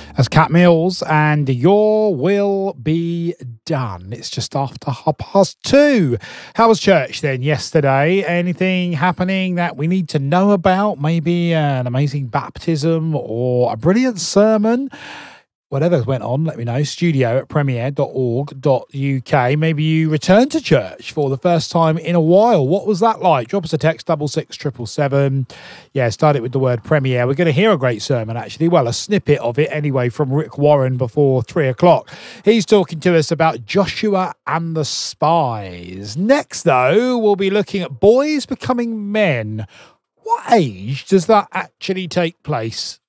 As Cat Mills and Your Will Be Done. It's just after 2:30. How was church then yesterday? Anything happening that we need to know about? Maybe an amazing baptism or a brilliant sermon? Whatever went on, let me know. studio@premier.org.uk. Maybe you returned to church for the first time in a while. What was that like? Drop us a text, 66777. Yeah, started with the word Premier. We're going to hear a great sermon, actually. Well, a snippet of it anyway from Rick Warren before 3 o'clock. He's talking to us about Joshua and the spies. Next, though, we'll be looking at boys becoming men. What age does that actually take place?